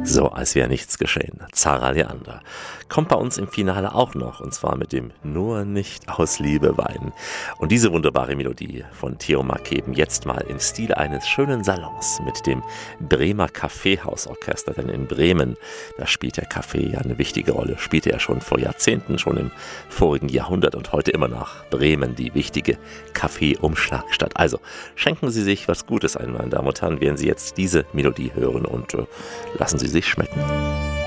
So, als wäre nichts geschehen. Zara Leander kommt bei uns im Finale auch noch, und zwar mit dem Nur nicht aus Liebe weinen. Und diese wunderbare Melodie von Theo Markeben jetzt mal im Stil eines schönen Salons mit dem Bremer Kaffeehausorchester. Denn in Bremen, da spielt der Kaffee ja eine wichtige Rolle. Spielte er schon vor Jahrzehnten, schon im vorigen Jahrhundert und heute immer noch. Bremen, die wichtige Kaffeeumschlagstadt. Also schenken Sie sich was Gutes ein, meine Damen und Herren, während Sie jetzt diese Melodie hören und lassen Sie sich schmecken.